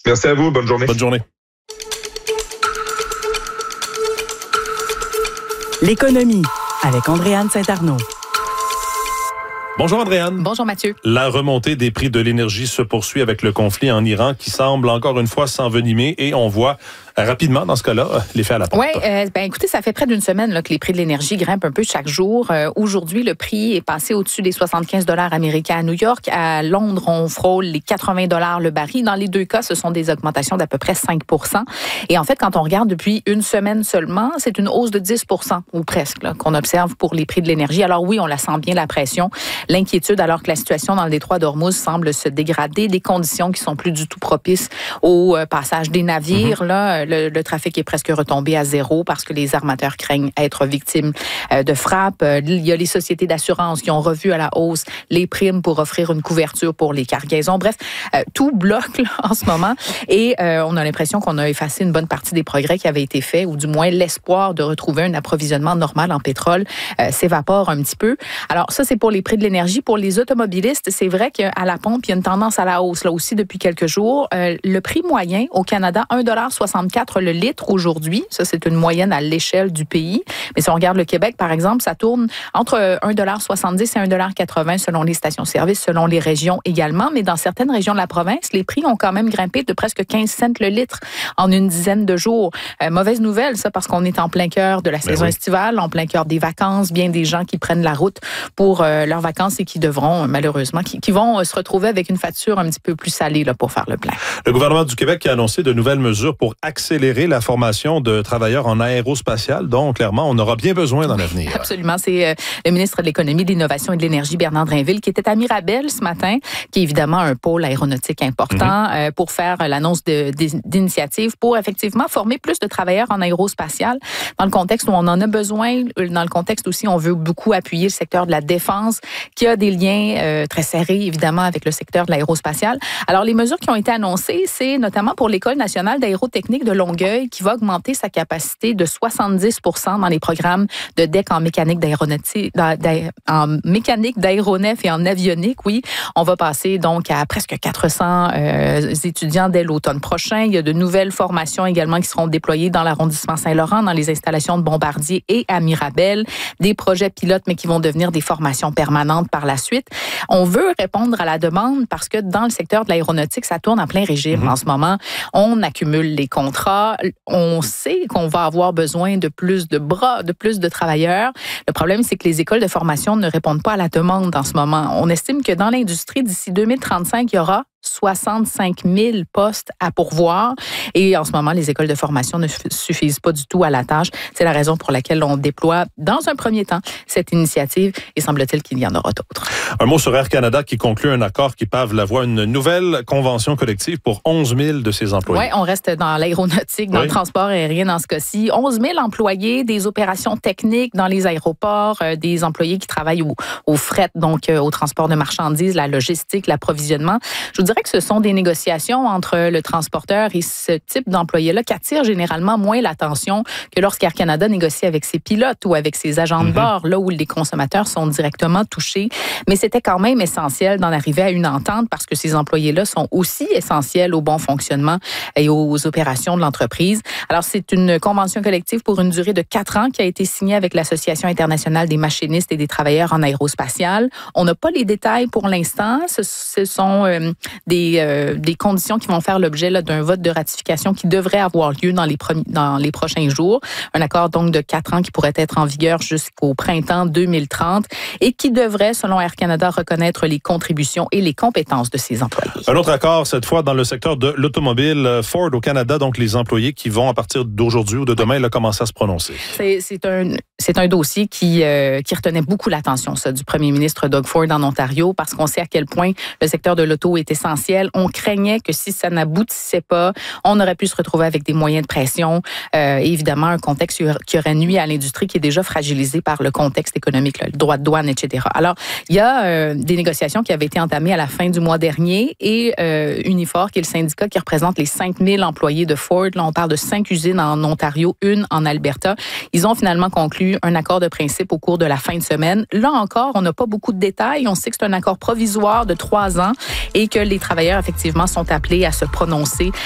Merci à vous. Bonne journée. Bonne journée. L'économie avec Andréane Saint-Arnaud. Bonjour Andréane. Bonjour Mathieu. La remontée des prix de l'énergie se poursuit avec le conflit en Iran qui semble encore une fois s'envenimer et on voit rapidement dans ce cas-là l'effet à la pompe. Oui, écoutez, ça fait près d'une semaine là, que les prix de l'énergie grimpent un peu chaque jour. Aujourd'hui, le prix est passé au-dessus des 75 $ américains à New York. À Londres, on frôle les 80 $ le baril. Dans les deux cas, ce sont des augmentations d'à peu près 5 %. Et en fait, quand on regarde depuis une semaine seulement, c'est une hausse de 10 % ou presque là, qu'on observe pour les prix de l'énergie. Alors oui, on la sent bien, la pression. L'inquiétude alors que la situation dans le détroit d'Ormuz semble se dégrader, des conditions qui sont plus du tout propices au passage des navires. Là, le trafic est presque retombé à zéro parce que les armateurs craignent être victimes de frappes. Il y a les sociétés d'assurance qui ont revu à la hausse les primes pour offrir une couverture pour les cargaisons. Bref, tout bloque là, en ce moment et on a l'impression qu'on a effacé une bonne partie des progrès qui avaient été faits ou du moins l'espoir de retrouver un approvisionnement normal en pétrole s'évapore un petit peu. Alors ça, c'est pour les prix de l'énergie. Pour les automobilistes, c'est vrai qu'à la pompe, il y a une tendance à la hausse là aussi depuis quelques jours. Le prix moyen au Canada, 1,64 $ le litre aujourd'hui. Ça, c'est une moyenne à l'échelle du pays. Mais si on regarde le Québec, par exemple, ça tourne entre 1,70 $ et 1,80 $ selon les stations-service, selon les régions également. Mais dans certaines régions de la province, les prix ont quand même grimpé de presque 15 cents le litre en une dizaine de jours. Mauvaise nouvelle, ça, parce qu'on est en plein cœur de la saison estivale, en plein cœur des vacances. Bien des gens qui prennent la route pour leurs vacances et qui devront, malheureusement, qui vont se retrouver avec une facture un petit peu plus salée là, pour faire le plein. Le gouvernement du Québec a annoncé de nouvelles mesures pour accélérer la formation de travailleurs en aérospatial, dont clairement on aura bien besoin dans l'avenir. Absolument. C'est le ministre de l'Économie, de l'Innovation et de l'Énergie, Bernard Drinville, qui était à Mirabel ce matin, qui est évidemment un pôle aéronautique important, pour faire l'annonce d'initiatives pour effectivement former plus de travailleurs en aérospatial dans le contexte où on en a besoin, dans le contexte aussi on veut beaucoup appuyer le secteur de la défense, qui a des liens très serrés, évidemment, avec le secteur de l'aérospatial. Alors, les mesures qui ont été annoncées, c'est notamment pour l'École nationale d'aérotechnique de Longueuil, qui va augmenter sa capacité de 70 % dans les programmes de DEC en mécanique d'aéronautique, en mécanique d'aéronef et en avionique, oui. On va passer donc à presque 400 étudiants dès l'automne prochain. Il y a de nouvelles formations également qui seront déployées dans l'arrondissement Saint-Laurent, dans les installations de Bombardier et à Mirabel. Des projets pilotes, mais qui vont devenir des formations permanentes par la suite. On veut répondre à la demande parce que dans le secteur de l'aéronautique, ça tourne en plein régime en ce moment. On accumule les contrats. On sait qu'on va avoir besoin de plus de bras, de plus de travailleurs. Le problème, c'est que les écoles de formation ne répondent pas à la demande en ce moment. On estime que dans l'industrie, d'ici 2035, il y aura 65 000 postes à pourvoir. Et en ce moment, les écoles de formation ne suffisent pas du tout à la tâche. C'est la raison pour laquelle on déploie, dans un premier temps, cette initiative. Et semble-t-il qu'il y en aura d'autres. Un mot sur Air Canada qui conclut un accord qui pave la voie à une nouvelle convention collective pour 11 000 de ses employés. Oui, on reste dans l'aéronautique, dans le transport aérien dans ce cas-ci. 11 000 employés, des opérations techniques dans les aéroports, des employés qui travaillent au fret, donc au transport de marchandises, la logistique, l'approvisionnement. Je vous dirais que ce sont des négociations entre le transporteur et ce type d'employé-là qui attirent généralement moins l'attention que lorsqu'Air Canada négocie avec ses pilotes ou avec ses agents de bord, là où les consommateurs sont directement touchés. Mais c'était quand même essentiel d'en arriver à une entente parce que ces employés-là sont aussi essentiels au bon fonctionnement et aux opérations de l'entreprise. Alors, c'est une convention collective pour une durée de 4 ans qui a été signée avec l'Association internationale des machinistes et des travailleurs en aérospatial. On n'a pas les détails pour l'instant. Ce sont des conditions qui vont faire l'objet là, d'un vote de ratification qui devrait avoir lieu dans les prochains jours. Un accord donc de 4 ans qui pourrait être en vigueur jusqu'au printemps 2030 et qui devrait, selon Air Canada, reconnaître les contributions et les compétences de ses employés. Un autre accord, cette fois dans le secteur de l'automobile. Ford au Canada, donc les employés qui vont, à partir d'aujourd'hui ou de demain, là, commencer à se prononcer. C'est un dossier qui retenait beaucoup l'attention, ça, du premier ministre Doug Ford en Ontario, parce qu'on sait à quel point le secteur de l'auto est essentiel. On craignait que si ça n'aboutissait pas, on aurait pu se retrouver avec des moyens de pression. Et évidemment, un contexte qui aurait nui à l'industrie qui est déjà fragilisée par le contexte économique, là, le droit de douane, etc. Alors, il y a des négociations qui avaient été entamées à la fin du mois dernier et Unifor, qui est le syndicat qui représente les 5 000 employés de Ford, là, on parle de 5 usines en Ontario, une en Alberta. Ils ont finalement conclu un accord de principe au cours de la fin de semaine. Là encore, on n'a pas beaucoup de détails. On sait que c'est un accord provisoire de 3 ans et que les travailleurs, effectivement, sont appelés à se prononcer